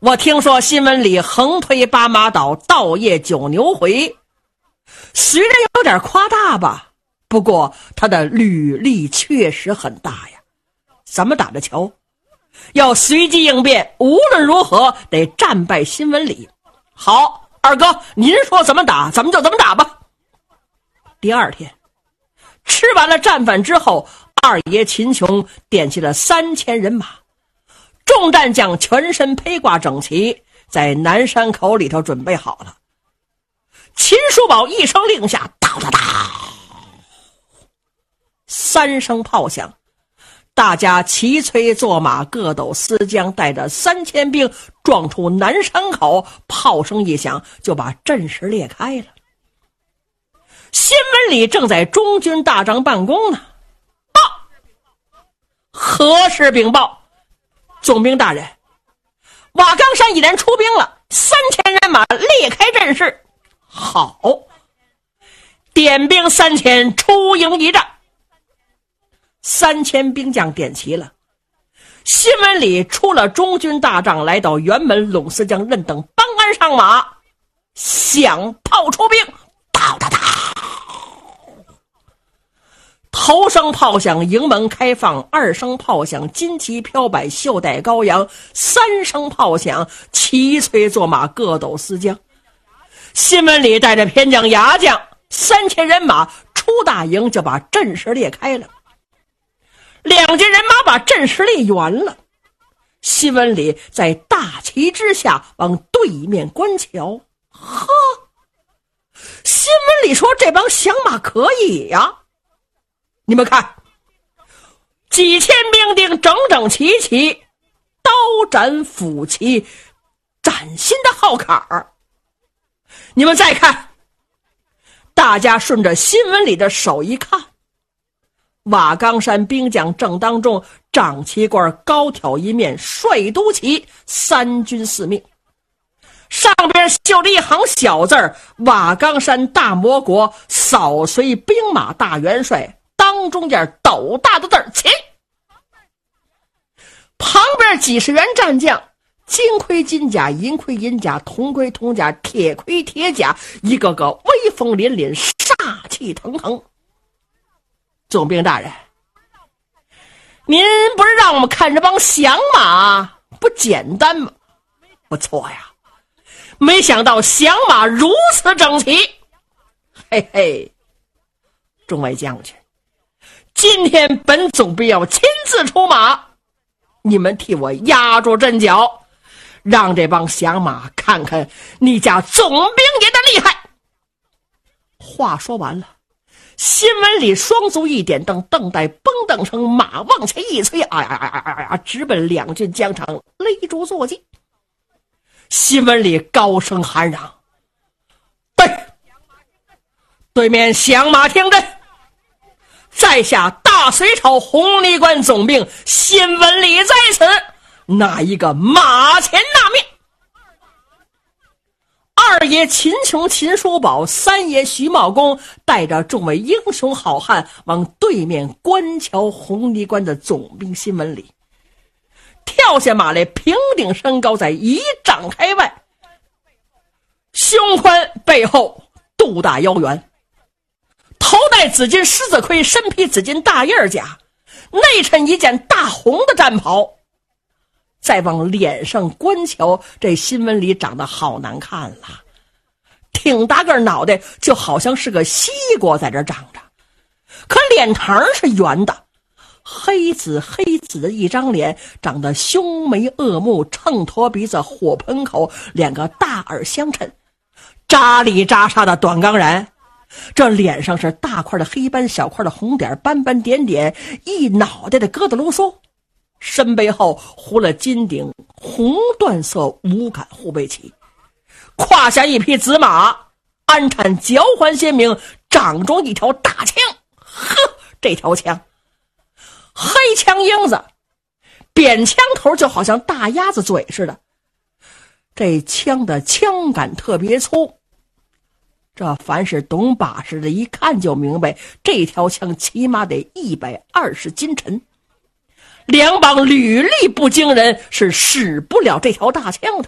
我听说新闻里横推8马倒，倒夜9牛回，虽然有点夸大吧，不过他的履历确实很大呀。咱们打着瞧，要随机应变，无论如何得战败新闻里。好，二哥，您说怎么打，咱们就怎么打吧。第二天吃完了战饭之后，二爷秦琼点起了3000人马，众战将全身披挂整齐，在南山口里头准备好了。秦叔宝一声令下，哒哒哒，3声炮响，大家齐催坐马，各斗思将，带着3000兵撞出南山口，炮声一响，就把阵势裂开了。新闻里正在中军大帐办公呢。报，何时禀报？总兵大人，瓦岗山已然出兵了，3000人马裂开阵势。好，点兵3000出营一战。3000兵将点齐了，新闻里出了中军大帐，来到辕门，拢司将任等帮鞍上马，响炮出兵，哒哒哒，头声炮响，营门开放；2声炮响，金旗飘摆，袖带高扬；3声炮响，齐催坐马，各斗思将。新闻里带着偏将牙将3000人马出大营，就把阵势裂开了。2军人马把阵势裂圆了。新闻里在大旗之下往对面观瞧。呵，新闻里说这帮响马可以呀。你们看，几千兵丁整整齐齐，刀斩斧齐，崭新的号坎儿。你们再看，大家顺着新闻里的手一看，瓦岗山兵将正当中，掌旗官高挑一面，帅都旗，3军4命，上边绣着一行小字儿：瓦岗山大魔国扫随兵马大元帅，当中间斗大的字儿起。旁边几十员战将，金盔金甲，银盔银甲，铜盔铜甲，铁盔铁甲，一个个威风凛凛，煞气腾腾。总兵大人，您不是让我们看这帮响马不简单吗？不错呀，没想到响马如此整齐。嘿嘿，众位将军，今天本总兵要亲自出马，你们替我压住阵脚，让这帮响马看看你家总兵爷的厉害。话说完了，新闻里双足一点蹬，蹬带蹦蹬声，马往前一催，直奔2军疆场，勒住坐骑。新闻里高声喊嚷：对面响马听阵，在下大隋朝红泥关总兵，新闻里在此，哪一个马前纳命？2爷秦琼、秦叔宝，3爷徐茂公带着众位英雄好汉往对面观瞧红泥关的总兵新闻里。跳下马来，平顶身高在1丈开外，胸宽背厚，肚大腰圆，头戴紫金狮子盔，身披紫金大叶甲，内衬一件大红的战袍。再往脸上观瞧，这新闻里长得好难看了，挺大个脑袋，就好像是个西瓜在这长着，可脸膛是圆的，黑紫的一张脸，长得凶眉恶目，秤砣鼻子，火盆口，2个大耳相衬，扎里扎沙的短钢髯，这脸上是大块的黑斑，小块的红点，斑斑点点，一脑袋的疙瘩啰嗦。身背后糊了金顶红缎色无杆护背旗，胯下一匹紫马，鞍产交环鲜明，掌中一条大枪。呵，这条枪黑枪缨子，扁枪头就好像大鸭子嘴似的，这枪的枪杆特别粗，这凡是懂把式的一看就明白，这条枪起码得120斤沉，2膀履历不惊人，是使不了这条大枪的。